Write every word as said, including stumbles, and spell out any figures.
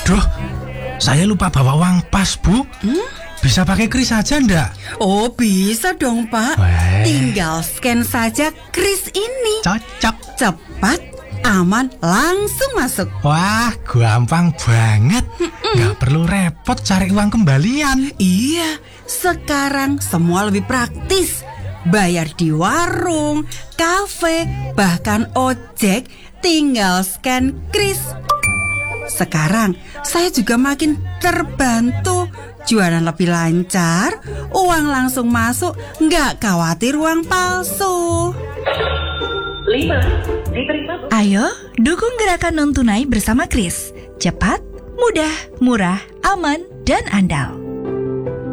Aduh, saya lupa bawa uang pas, Bu. Hmm? Bisa pakai kris saja enggak? Oh, bisa dong, Pak. Weh. Tinggal scan saja kris ini. Cocok. Cepat, aman, langsung masuk. Wah, gampang banget. Mm-mm. Nggak perlu repot cari uang kembalian. Iya, sekarang semua lebih praktis. Bayar di warung, kafe, bahkan ojek, tinggal scan kris. Sekarang saya juga makin terbantu. Jualan lebih lancar, uang langsung masuk, nggak khawatir uang palsu. lima diterima. Ayo, dukung gerakan non-tunai bersama Kris. Cepat, mudah, murah, aman, dan andal.